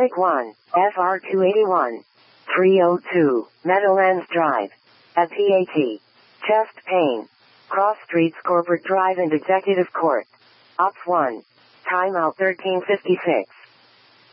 Strike 1, FR 281. 302, Meadowlands Drive. At PAT. Chest pain. Cross Streets Corporate Drive and Executive Court. Ops 1. Timeout 1356.